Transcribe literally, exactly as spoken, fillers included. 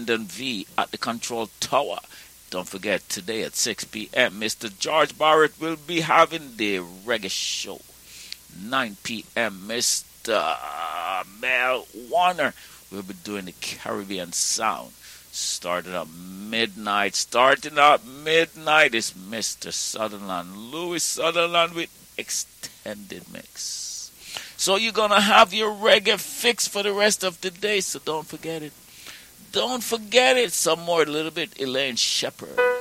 Brendan V at the control tower. Don't forget, today at six p.m., Mister George Barrett will be having the reggae show. nine p.m., Mister Mel Warner will be doing the Caribbean Sound. Starting at midnight, starting at midnight is Mister Sutherland, Louis Sutherland with extended mix. So you're going to have your reggae fix for the rest of the day, so don't forget it. Don't forget it. Some more, a little bit, Elaine Shepherd.